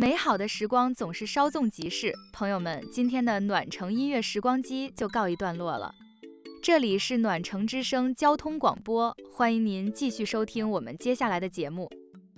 美好的时光总是稍纵即逝，朋友们，今天的暖城音乐时光机就告一段落了。这里是暖城之声交通广播，欢迎您继续收听我们接下来的节目。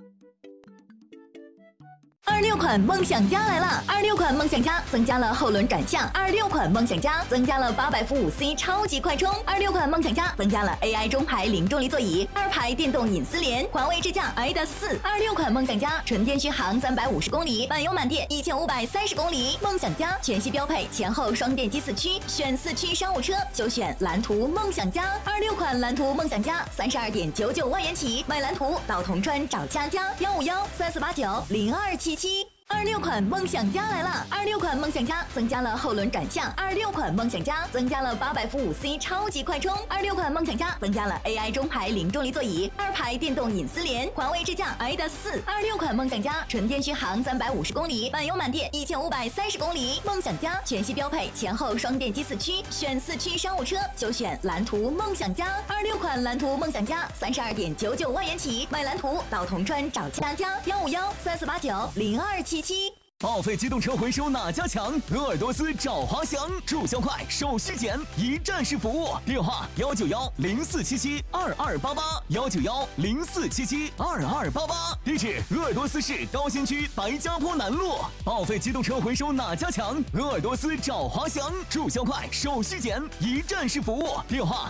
26款梦想家来了！26款梦想家增加了后轮转向，26款梦想家增加了800伏 5C 超级快充，26款梦想家增加了 AI 中排零重力座椅，2排电动隐私联，环卫智驾 ADAS 4。26款梦想家纯电续航350公里，满油满电1530公里。梦想家全系标配前后双电机4驱，选4驱商务车就选蓝图梦想家。26款蓝图梦想家32.99万元起，买蓝图到铜川找佳佳15134890277。26款梦想家来了！26款梦想家增加了后轮转向，26款梦想家增加了800伏 5C 超级快充，26款梦想家增加了 AI 中排零重力座椅，2排电动隐私联，环卫智驾 ADAS 4。26款梦想家纯电续航350公里，满油满电1530公里。梦想家全系标配前后双电机4驱，选4驱商务车就选蓝图梦想家。26款蓝图梦想家32.99万元起，买蓝图到铜川找佳佳15134890277。 报废机动车回收哪家强？鄂尔多斯找华翔，注销快，手续简，一站式服务。电话19104772288，19104772288。地址：鄂尔多斯市高新区白家坡南路。报废机动车回收哪家强？鄂尔多斯找华翔，注销快，手续简，一站式服务。电话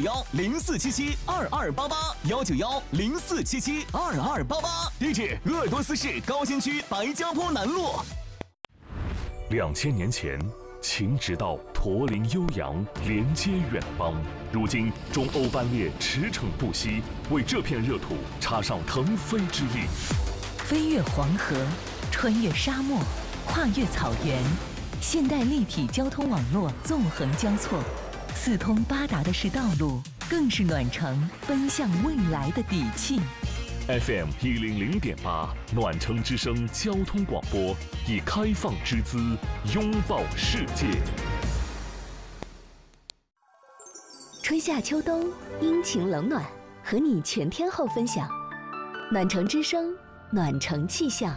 19104772288，19104772288。地址：鄂尔多斯市高新区白家坡南路。 2000年前，秦直道驼铃悠扬，连接远邦。如今，中欧班列驰骋不息，为这片热土插上腾飞之翼。 飞越黄河，穿越沙漠，跨越草原，现代立体交通网络纵横交错，四通八达的是道路，更是暖城奔向未来的底气。 FM 100.8暖城之声交通广播，以开放之姿拥抱世界。 春夏秋冬，阴晴冷暖，和你全天候分享。暖城之声，暖城气象。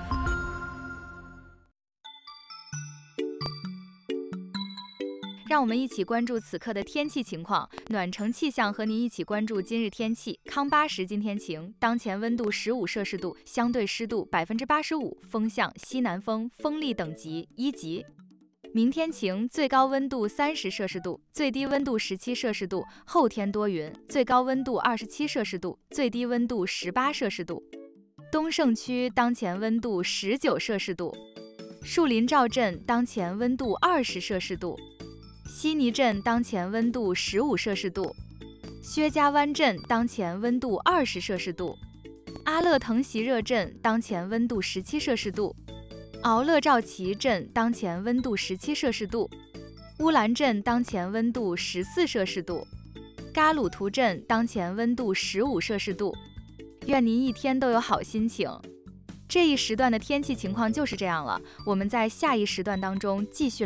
让我们一起关注此刻的天气情况。暖城气象和您一起关注今日天气。康巴什今天晴，当前温度15摄氏度，相对湿度85%，风向西南风，风力等级1级。明天晴，最高温度30摄氏度，最低温度17摄氏度，后天多云，最高温度27摄氏度，最低温度18摄氏度。东胜区当前温度19摄氏度，树林赵镇当前温度20摄氏度。悉尼镇当前温度15摄氏度，薛家湾镇当前温度20摄氏度，阿勒腾席热镇当前温度17摄氏度，敖勒赵旗镇当前温度17摄氏度，乌兰镇当前温度14摄氏度，嘎鲁图镇当前温度15摄氏度。愿您一天都有好心情。这一时段的天气情况就是这样了，我们在下一时段当中继续